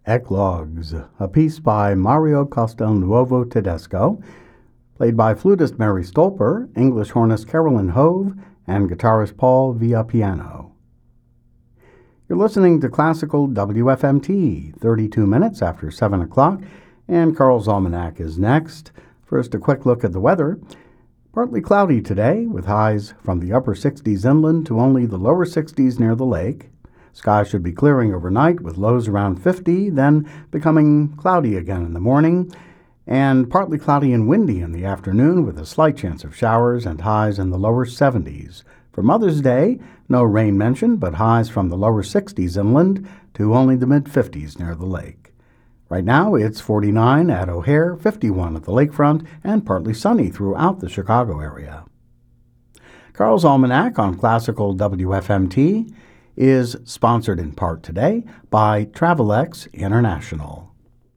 Eclogues, a piece by Mario Castelnuovo Tedesco, played by flutist Mary Stolper, English hornist Carolyn Hove, and guitarist Paul Villapiano. You're listening to Classical WFMT, 32 minutes after 7 o'clock, and Carl's Almanac is next. First, a quick look at the weather. Partly cloudy today, with highs from the upper 60s inland to only the lower 60s near the lake. Skies should be clearing overnight with lows around 50, then becoming cloudy again in the morning, and partly cloudy and windy in the afternoon with a slight chance of showers and highs in the lower 70s. For Mother's Day, no rain mentioned, but highs from the lower 60s inland to only the mid-50s near the lake. Right now, it's 49 at O'Hare, 51 at the lakefront, and partly sunny throughout the Chicago area. Carl's Almanac on Classical WFMT is sponsored in part today by Travelex International.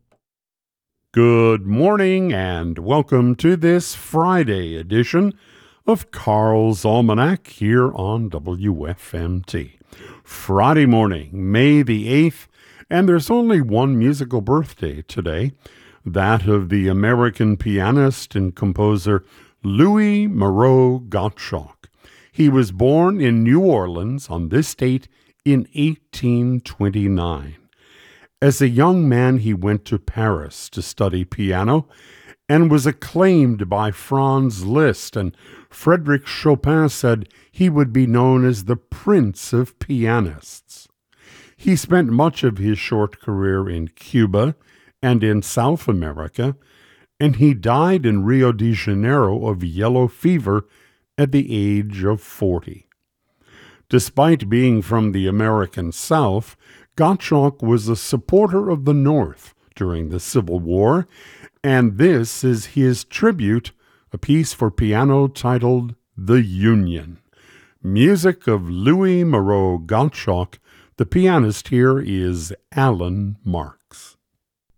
Good morning and welcome to this Friday edition of Carl's Almanac here on WFMT. Friday morning, May the 8th, and there's only one musical birthday today, that of the American pianist and composer Louis Moreau Gottschalk. He was born in New Orleans on this date in 1829. As a young man, he went to Paris to study piano and was acclaimed by Franz Liszt, and Frédéric Chopin said he would be known as the Prince of Pianists. He spent much of his short career in Cuba and in South America, and he died in Rio de Janeiro of yellow fever at the age of 40. Despite being from the American South, Gottschalk was a supporter of the North during the Civil War, and this is his tribute, a piece for piano titled The Union. Music of Louis Moreau Gottschalk. The pianist here is Alan Marks.